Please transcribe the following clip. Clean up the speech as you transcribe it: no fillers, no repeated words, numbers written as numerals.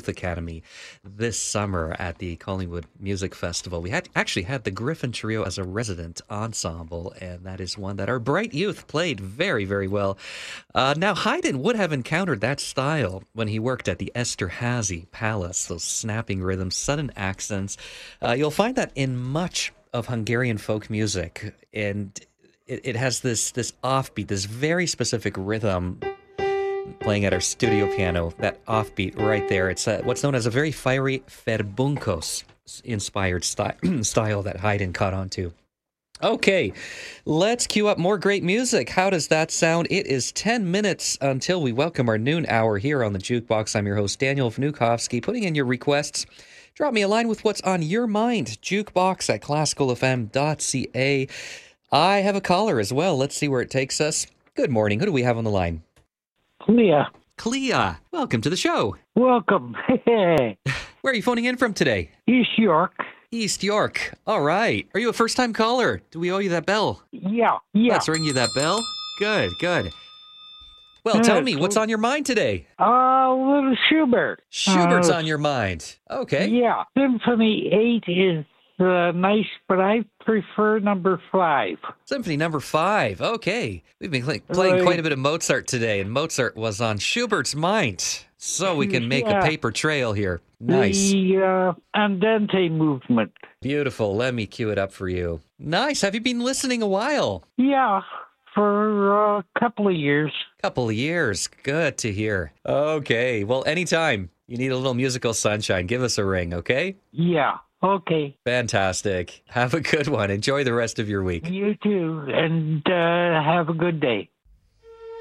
Youth Academy this summer at the Collingwood Music Festival. We actually had the Griffin Trio as a resident ensemble, and that is one that our bright youth played very, very well. Now, Haydn would have encountered that style when he worked at the Esterhazy Palace, those snapping rhythms, sudden accents. You'll find that in much of Hungarian folk music, and it has this offbeat, this very specific rhythm. Playing at our studio piano, that offbeat right there. It's what's known as a very fiery Ferbunkos-inspired style that Haydn caught on to. Okay, let's cue up more great music. How does that sound? It is 10 minutes until we welcome our noon hour here on the Jukebox. I'm your host, Daniel Vnukovsky. Putting in your requests, drop me a line with what's on your mind. Jukebox at classicalfm.ca. I have a caller as well. Let's see where it takes us. Good morning. Who do we have on the line? Clea, welcome to the show. Welcome. Hey. Where are you phoning in from today? East York. East York. All right. Are you a first-time caller? Do we owe you that bell? Yeah. Let's ring you that bell. Good. Well, tell me, what's on your mind today? Little Schubert. Schubert's on your mind. Okay. Yeah. Symphony 8 is nice, but I prefer number 5. Symphony number 5. Okay. We've been playing quite a bit of Mozart today, and Mozart was on Schubert's mind. So we can make a paper trail here. Nice. The Andante movement. Beautiful. Let me cue it up for you. Nice. Have you been listening a while? Yeah, for a couple of years. Couple of years. Good to hear. Okay. Well, anytime you need a little musical sunshine, give us a ring, okay? Yeah. Okay. Fantastic. Have a good one. Enjoy the rest of your week. You too, and have a good day.